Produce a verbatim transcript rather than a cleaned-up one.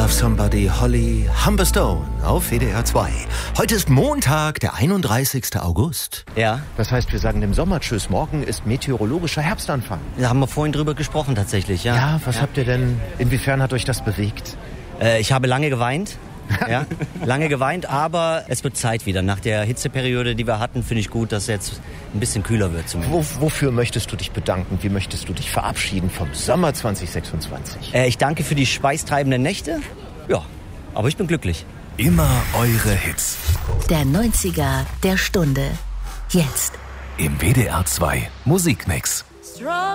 Love Somebody, Holly Humberstone auf W D R zwei. Heute ist Montag, der einunddreißigster August. Ja. Das heißt, wir sagen dem Sommer Tschüss. Morgen ist meteorologischer Herbstanfang. Da haben wir vorhin drüber gesprochen tatsächlich, ja. Ja, was ja. habt ihr denn, inwiefern hat euch das bewegt? Äh, ich habe lange geweint. Ja, lange geweint, aber es wird Zeit wieder. Nach der Hitzeperiode, die wir hatten, finde ich gut, dass es jetzt ein bisschen kühler wird zumindest. Wo, wofür möchtest du dich bedanken? Wie möchtest du dich verabschieden vom Sommer zwanzig sechsundzwanzig? Äh, ich danke für die schweißtreibenden Nächte. Ja, aber ich bin glücklich. Immer eure Hits. Der neunziger der Stunde. Jetzt. Im W D R zwei Musikmix.